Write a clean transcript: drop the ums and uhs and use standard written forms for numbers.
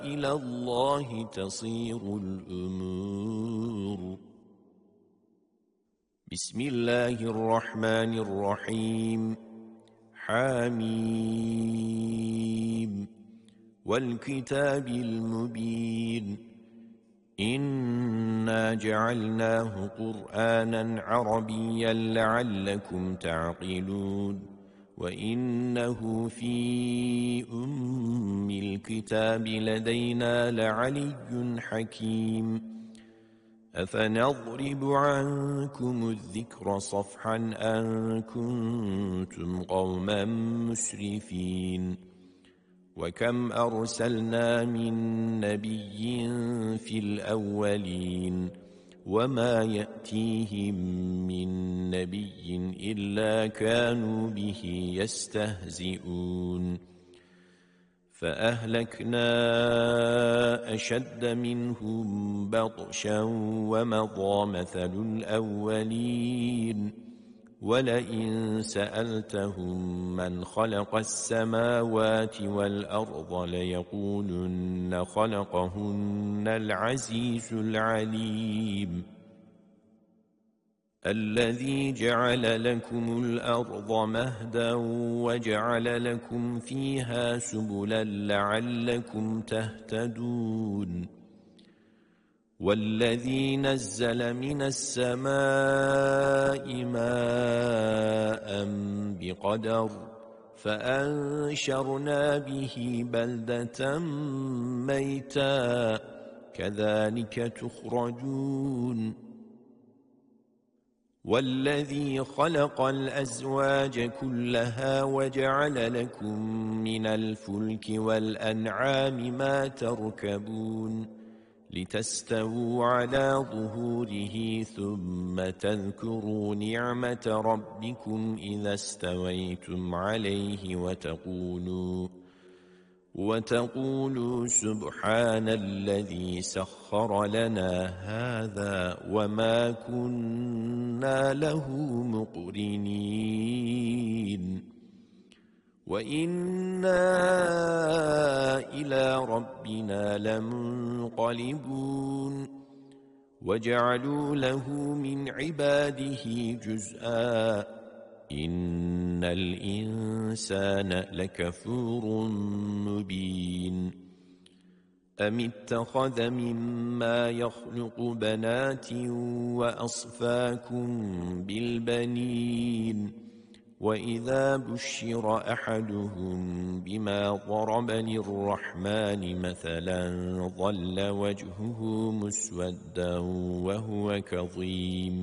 إلى الله تصير الأمور. بسم الله الرحمن الرحيم. حميم والكتاب المبين. إنا جعلناه قرآنا عربيا لعلكم تعقلون وإنه في أم الكتاب لدينا لعلي حكيم. أفنضرب عنكم الذكر صفحا أن كنتم قوما مسرفين. وكم أرسلنا من نبي في الأولين وما يأتيهم من نبي إلا كانوا به يستهزئون. فأهلكنا أشد منهم بطشا ومضى مثل الأولين. ولئن سألتهم من خلق السماوات والأرض ليقولن خلقهن العزيز العليم. الذي جعل لكم الأرض مهدا وجعل لكم فيها سبلا لعلكم تهتدون. والذي نزل من السماء ماء بقدر فأنشرنا به بلدة ميتا كذلك تخرجون. والذي خلق الأزواج كلها وجعل لكم من الفلك والأنعام ما تركبون لتستووا على ظهوره ثم تذكروا نعمة ربكم إذا استويتم عليه وتقولوا سبحان الذي سخر لنا هذا وما كنا له مقرنين وإنا إلى ربنا لمنقلبون. وجعلوا له من عباده جزءا إن الإنسان لكفور مبين. أم اتخذ مما يخلق بنات وأصفاكم بالبنين وإذا بشر أحدهم بما ضرب للرحمن مثلا ظل وجهه مسودا وهو كظيم.